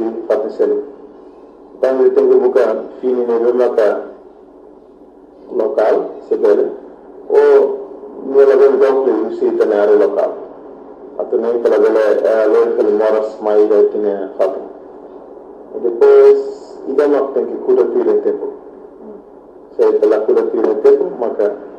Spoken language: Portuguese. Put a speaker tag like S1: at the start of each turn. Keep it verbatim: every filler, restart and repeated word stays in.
S1: fatisel tangi tengu buka fini ne bemaka local sebele o nela ben dokle usi tanare local atau nem pela bela local que moras mais aí tinha fato depois ida não tem que cuidar do tempo se pela cuidar do tempo maka